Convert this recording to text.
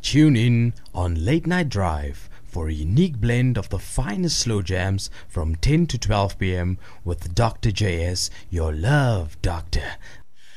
Tune in on Late Night Drive for a unique blend of the finest slow jams from 10 to 12 p.m. with Dr. JS, your love doctor.